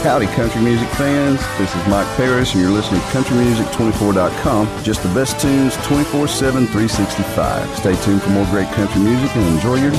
Howdy, country music fans. This is Mike Parrish, and you're listening to CountryMusic24.com. Just the best tunes 24/7, 365. Stay tuned for more great country music and enjoy your